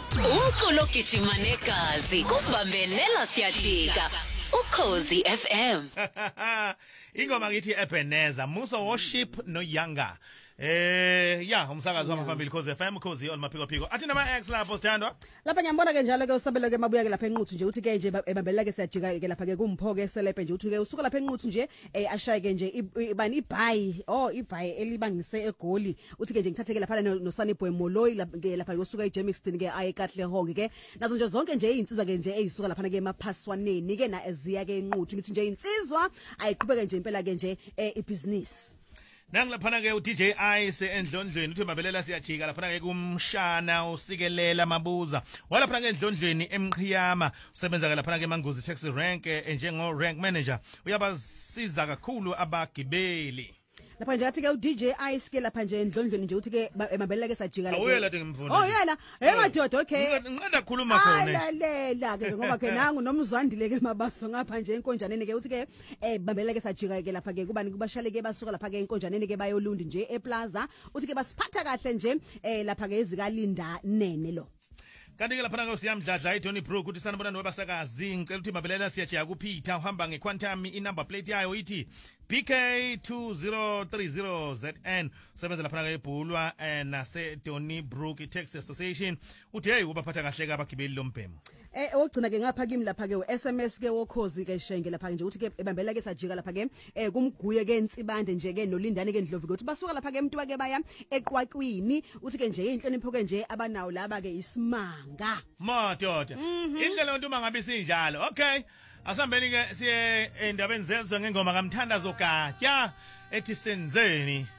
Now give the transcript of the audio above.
Umculo ogijima negazi kubambelela siyajika. Ukhozi FM. Ingoma ngithi Ebenezer, Musa Worship no Younger. Umsakazo phambili Ukhozi FM, Ukhozi on maphiko phiko. Athi nama ex lapho sithandwa. Lapha ngiyambona ke njalo ke usabela ke mabuya ke lapha enquthu nje uthi ke nje ebambelela ke siyajika ke lapha ke kumpho ke selephe nje uthi ke usuka lapha enquthu nje ashaye ke nje ibani ibhayi elibangise egoli uthi ke nje ngithathe ke lapha noSunny Boy Moloi lapha yosuka eJemixton ke aye kahle honke ke nazo nje zonke nje izinsizwa ke nje ezisuka lapha ke emaphaswaneni ke na eziya ke enquthu ngithi nje insizwa ayiqhubeke nje impela ke nje ibusiness. Nangilaphana ke uDJ Ice endlondlweni uthi mabelela siyajika laphana ke kumshana usikelela mabuza walaphana ke endlondlweni emqhiyama usebenza ke laphana ke Mangozi taxi rank njengo rank manager uyabasiza kakhulu abagibeli. Lapha nje athi ke uDJ Ice ke lapha nje endlondlweni nje uthi ke emabelela ke sajika lapha. Awuyela ke ngimfuna. Oh yena madoda okay. Ngiqeda ukukhuluma khona. Lalela ke ngoba ke nangu nomzwandile ke mabaso ngapha nje enkonjaneni ke uthi ke babelela ke sajika ke lapha ke kubani kubashale ke basuka lapha ke enkonjaneni ke bayolundi nje eplaza uthi ke basiphatha kahle nje lapha ke ezikalinda nene lo. Kanti ke lapha ke siyamdladla iTony Brook uthi sanibona nobasakazi ngicela ukuthi mabelela siyajiya kuPeter uhamba ngeQuantum inumber plate yayo ithi BK2030ZN usebenza lapha ke eBhulwa nase Tony Brook Taxi Association uthi hey ubaphatha kahle ke abagibeli lombhemo. Ogcina ke ngapha kimi lapha ke uSMS ke wokhozi ke shenge lapha nje uthi ke ebambela ke sajika lapha ke kumguye ke insibande nje ke nolindane ke Ndlovu ukuthi basuka lapha ke emntwa ke baya eqwaqwini uthi ke nje inhlonipho ke nje abanawo laba ke isimanga madoda indlela onto mangabe sinjalo okay asambeni ke siye endabeni zezwe ngengoma kaMthandazo Gatya ethi senzeni.